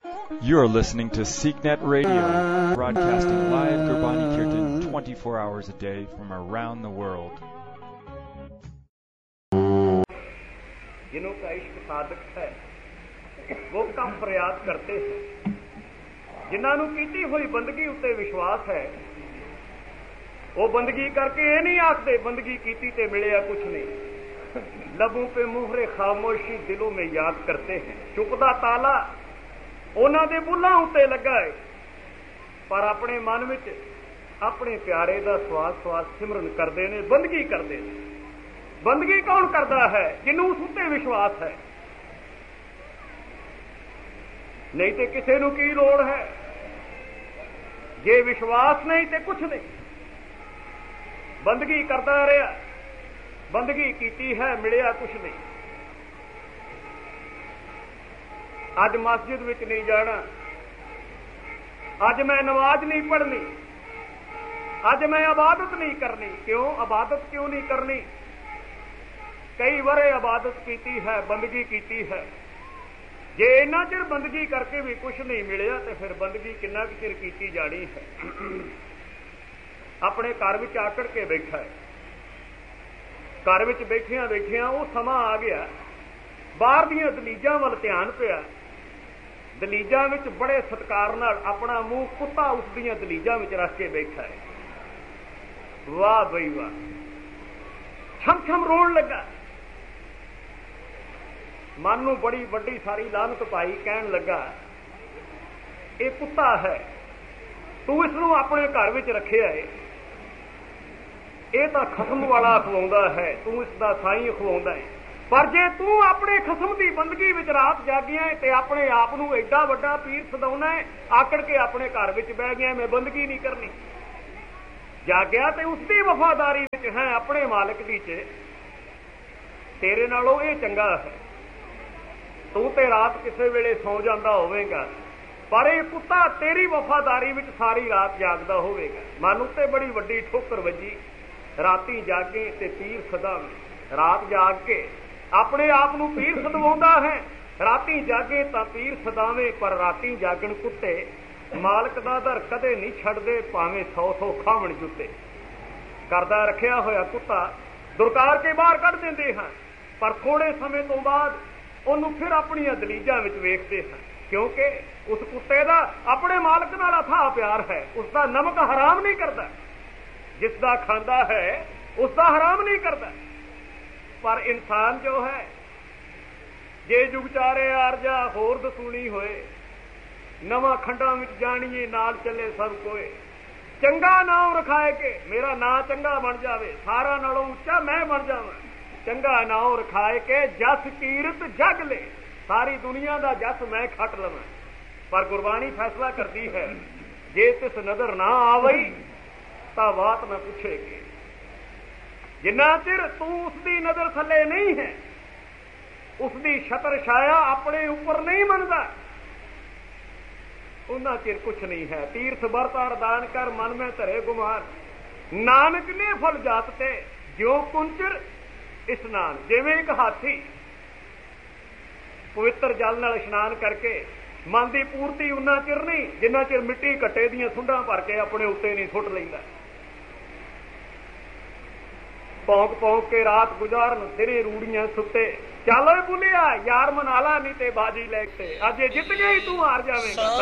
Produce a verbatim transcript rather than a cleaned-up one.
You're listening to SeekNet Radio, broadcasting live Gurbani Kirtan twenty-four hours a day from around the world. जिन्हों का इश्क साधक है वो कम फरियाद करते हैं, जिन्हों कीती हुई बंदगी उत्ते विश्वास है वो बंदगी करके ये नहीं आखते बंदगी कीती ते मिले कुछ नहीं। लबों पे मुहरे खामोशी दिलों में याद करते हैं। चुकदा ताला उन्हां दे बुल्हां उत्ते लगा है, पर अपने मन विच अपने प्यारे दा स्वास स्वास सिमरन करते ने, बंदगी करते ने। बंदगी कौन करता है? जिन्हों उस उत्ते विश्वास है, नहीं तो किसी नूं की लोड़ है। जे विश्वास नहीं तो कुछ नहीं। बंदगी करता रहा, बंदगी कीती है, मिलिया कुछ नहीं। अज मस्जिद विच नहीं जाना, अज मैं नमाज नहीं पढ़नी, अज मैं इबादत नहीं करनी। क्यों इबादत क्यों नहीं करनी? कई वरे इबादत कीती है, बंदगी कीती है। जे इन्ना चिर बंदगी करके भी कुछ नहीं मिलिया तो फिर बंदगी किन्ना चिर कीती जानी है। अपने घर विच आकड़ के बैठा है, घर विच बैठिया बैठिया वो समा आ गया, बाहर दियां दलीजां वल ध्यान पिया। दलीजां विच बड़े सत्कार नाल अपना मुंह कुत्ता उस दियां दलीजां विच रख के बैठा है। वाह बई वाह, छम छम रोन लगा। मन नूं बड़ी वड्डी सारी लानत पाई, कहन लगा ये कुत्ता है, तू इसनूं अपने घर विच रखिया है, ये तां खसम वाला खवाउंदा है, तू इसदा साईं खवाउंदा है। पर जे तू अपने खसम की बंदगी विच रात जागिया है ते अपने आप नूं एडा वड्डा पीर सदाउना है, आकड़ के अपने घर विच बह गया मैं बंदगी नहीं करनी। जागया ते उसदी वफादारी विच है अपने मालिक दी च, तेरे नालों ये चंगा है। तू ते रात किसी वेले सौ जांदा होवेगा, पर यह कुत्ता तेरी वफादारी विच सारी रात जागदा होवेगा। मन उत्ते बड़ी वड्डी ठोकर वजी। राती जागे ते पीर सदावे, रात जाग के अपने आप नूं पीर सदवाउंदा है। राती जागे तां पीर सदावे, पर राती जागण कुत्ते मालक दा दर कदे नहीं छड्डदे, भावें सौ सौ खावण जुत्ते। करदा रखिया होया कुत्ता दुरकार के बाहर कढ दिंदे हैं, पर थोड़े समय तो बाद ਉਹਨੂੰ फिर अपनियां दलीजां विच वेखदे हैं, क्योंकि उस कुत्ते दा अपने मालक नाल अथाह प्यार है। उसका नमक हराम नहीं करता, जिसदा खांदा है उसका हराम नहीं करता। पर इंसान जो है, जे जुग चारे आरजा होर दसूनी होए, नवां खंडां विच जाणीए नाल चले सब कोए। चंगा नाम रखाए के मेरा नां चंगा बन जावे, सारा नालों उच्चा मैं बन जावां। चंगा नाम रखाए के जस कीरत जग ले, सारी दुनिया का जस मैं खट लवां। पर गुरबाणी फैसला करती है, जे तिस नजर ना आवई तां बात न पुछेगी। जिन्ना चिर तू उसकी नजर थले नहीं है, उसकी छतर छाया अपने ऊपर नहीं बनता, उन्ना चिर कुछ नहीं है। तीर्थ बरत अरदान कर मन में धरे गुमान, नानक ने फल जातते ज्यों कुंचर इशनान। जिवें एक हाथी पवित्र जल नाल इशनान करके मन की पूर्ति उन्ना चिर नहीं जिन्ना चिर मिट्टी कट्टे दियां सुंडां भर के अपने उत्ते नहीं सुट लैंदा। भौंक भौंक के रात गुजारन तेरे रूड़ियां सुते, चल बुलिया यार मनाला नहीं ते बाजी लैके, अज जित गई तू हार जावेगा।